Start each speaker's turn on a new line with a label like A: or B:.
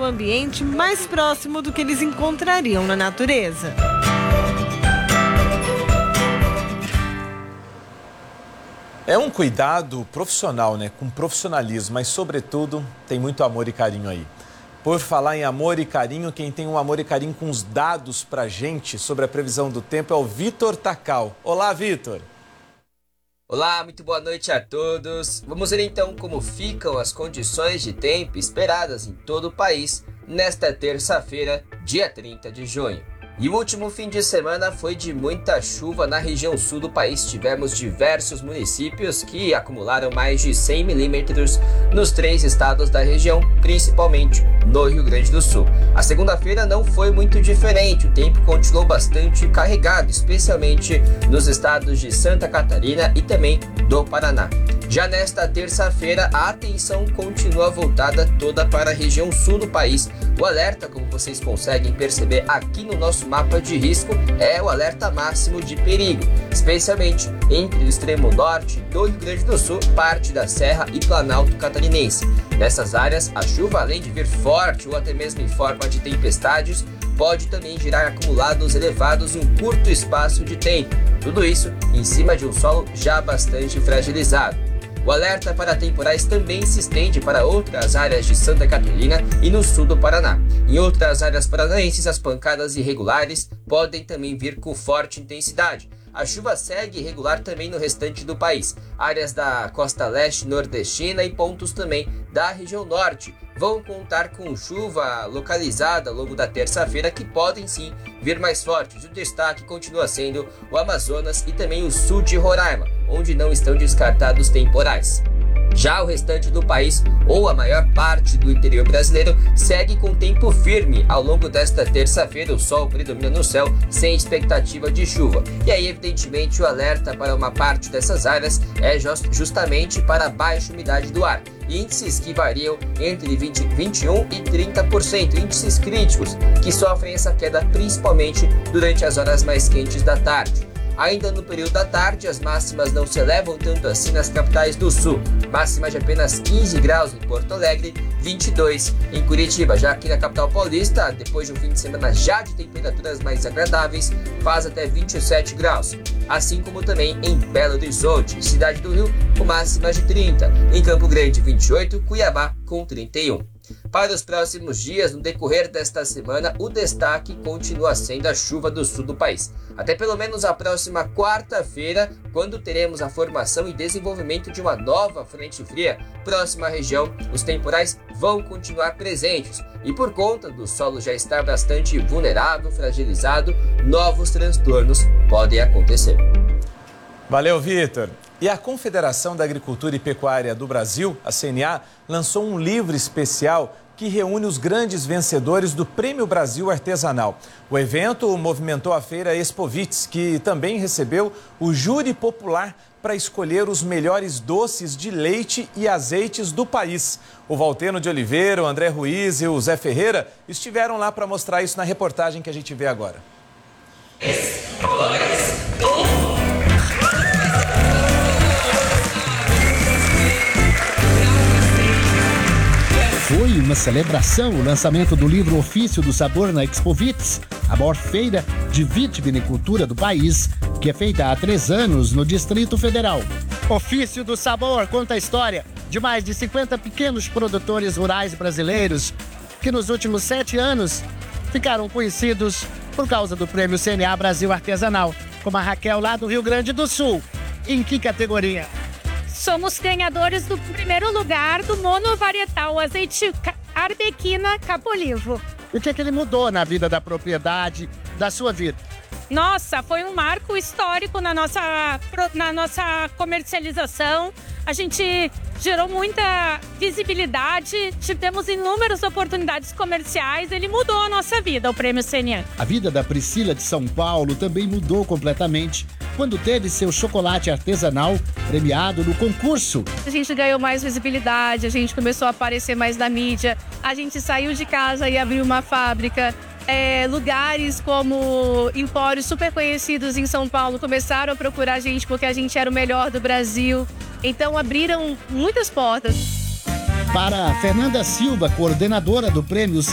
A: o ambiente mais próximo do que eles encontrariam na natureza.
B: É um cuidado profissional, né? Com profissionalismo, mas sobretudo tem muito amor e carinho aí. Por falar em amor e carinho, quem tem um amor e carinho com os dados pra gente sobre a previsão do tempo é o Vitor Tacal. Olá, Vitor!
C: Olá, muito boa noite a todos. Vamos ver então como ficam as condições de tempo esperadas em todo o país nesta terça-feira, dia 30 de junho. E o último fim de semana foi de muita chuva na região sul do país. Tivemos diversos municípios que acumularam mais de 100 milímetros nos 3 estados da região, principalmente no Rio Grande do Sul. A segunda-feira não foi muito diferente, o tempo continuou bastante carregado, especialmente nos estados de Santa Catarina e também do Paraná. Já nesta terça-feira, a atenção continua voltada toda para a região sul do país. O alerta, como vocês conseguem perceber aqui no nosso mapa de risco, é o alerta máximo de perigo, especialmente entre o extremo norte do Rio Grande do Sul, parte da Serra e Planalto Catarinense. Nessas áreas, a chuva, além de vir forte ou até mesmo em forma de tempestades, pode também gerar acumulados elevados em um curto espaço de tempo. Tudo isso em cima de um solo já bastante fragilizado. O alerta para temporais também se estende para outras áreas de Santa Catarina e no sul do Paraná. Em outras áreas paranaenses, as pancadas irregulares podem também vir com forte intensidade. A chuva segue irregular também no restante do país. Áreas da costa leste nordestina e pontos também da região norte vão contar com chuva localizada ao longo da terça-feira que podem sim vir mais fortes. O destaque continua sendo o Amazonas e também o sul de Roraima, onde não estão descartados temporais. Já o restante do país, ou a maior parte do interior brasileiro, segue com tempo firme. Ao longo desta terça-feira, o sol predomina no céu, sem expectativa de chuva. E aí, evidentemente, o alerta para uma parte dessas áreas é justamente para a baixa umidade do ar. Índices que variam entre 21% e 30%, índices críticos que sofrem essa queda principalmente durante as horas mais quentes da tarde. Ainda no período da tarde, as máximas não se elevam tanto assim nas capitais do sul. Máxima de apenas 15 graus em Porto Alegre, 22 em Curitiba. Já aqui na capital paulista, depois de um fim de semana já de temperaturas mais agradáveis, faz até 27 graus. Assim como também em Belo Horizonte, cidade do Rio, com máximas de 30. Em Campo Grande, 28, Cuiabá com 31. Para os próximos dias, no decorrer desta semana, o destaque continua sendo a chuva do sul do país. Até pelo menos a próxima quarta-feira, quando teremos a formação e desenvolvimento de uma nova frente fria próxima à região, os temporais vão continuar presentes. E por conta do solo já estar bastante vulnerável, fragilizado, novos transtornos podem acontecer.
B: Valeu, Vitor! E a Confederação da Agricultura e Pecuária do Brasil, a CNA, lançou um livro especial que reúne os grandes vencedores do Prêmio Brasil Artesanal. O evento movimentou a feira Expovits, que também recebeu o júri popular para escolher os melhores doces de leite e azeites do país. O Valteno de Oliveira, o André Ruiz e o Zé Ferreira estiveram lá para mostrar isso na reportagem que a gente vê agora.
D: Foi uma celebração o lançamento do livro Ofício do Sabor na Expovits, a maior feira de vitivinicultura do país, que é feita há 3 anos no Distrito Federal. Ofício do Sabor conta a história de mais de 50 pequenos produtores rurais brasileiros que nos últimos 7 anos ficaram conhecidos por causa do Prêmio CNA Brasil Artesanal, como a Raquel lá do Rio Grande do Sul. Em que categoria?
E: Somos ganhadores do primeiro lugar do monovarietal azeite Arbequina Capolivo.
D: O que ele mudou na vida da propriedade, da sua vida?
E: Nossa, foi um marco histórico na nossa comercialização. A gente gerou muita visibilidade, tivemos inúmeras oportunidades comerciais. Ele mudou a nossa vida, o Prêmio CNA.
D: A vida da Priscila de São Paulo também mudou completamente quando teve seu chocolate artesanal premiado no concurso.
E: A gente ganhou mais visibilidade, a gente começou a aparecer mais na mídia, a gente saiu de casa e abriu uma fábrica. Lugares como empórios super conhecidos em São Paulo começaram a procurar a gente porque a gente era o melhor do Brasil. Então abriram muitas portas.
D: Para Fernanda Silva, coordenadora do Prêmio